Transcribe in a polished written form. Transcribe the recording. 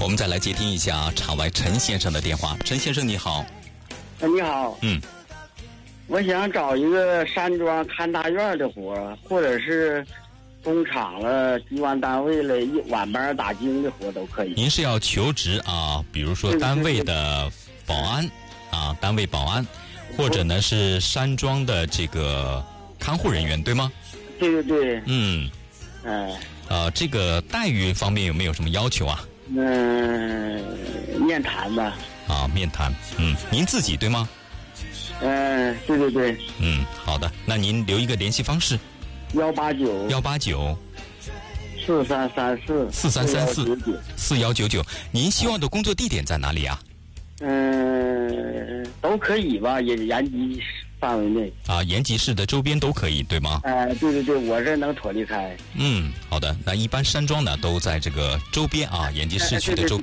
我们再来接听一下场外陈先生的电话。陈先生你好。 你好。我想找一个山庄看大院的活，或者是工厂了、机关单位了、晚班打更的活都可以。 您是要求职啊？比如说单位的保安啊，单位保安，或者呢是山庄的这个看护人员，对吗？ 对对对。 这个待遇方面有没有什么要求啊？ 面谈吧。 啊，面谈。您自己对吗？ 对对对。 好的，那您留一个联系方式。189 4334 4199。您希望的工作地点在哪里啊？ 都可以吧，也延吉范围内。 延吉市的周边都可以，对吗？ 对对对，我这能脱离开。 好的。那一般山庄呢都在这个周边啊，延吉市区的周边。